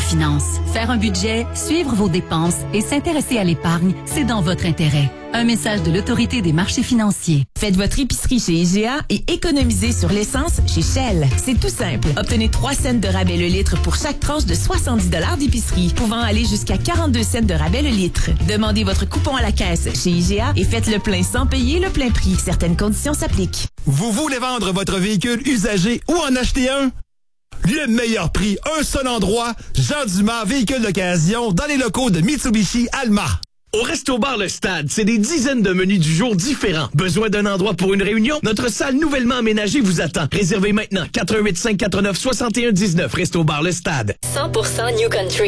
finances. Faire un budget, suivre vos dépenses et s'intéresser à l'épargne, c'est dans votre intérêt. Un message de l'Autorité des marchés financiers. Faites votre épicerie chez IGA et économisez sur l'essence chez Shell. C'est tout simple. Obtenez 3 cents de rabais le litre pour chaque tranche de 70 $ d'épicerie, pouvant aller jusqu'à 42 cents de rabais le litre. Demandez votre coupon à la caisse chez IGA et faites le plein sans payer le plein prix. Certaines conditions s'appliquent. Vous voulez vendre votre véhicule usagé ou en acheter un? Le meilleur prix, un seul endroit, Jean Dumas, véhicule d'occasion, dans les locaux de Mitsubishi Alma. Au Resto-Bar Le Stade, c'est des dizaines de menus du jour différents. Besoin d'un endroit pour une réunion? Notre salle nouvellement aménagée vous attend. Réservez maintenant 88 549 61 19. Resto-Bar Le Stade. 100% New Country.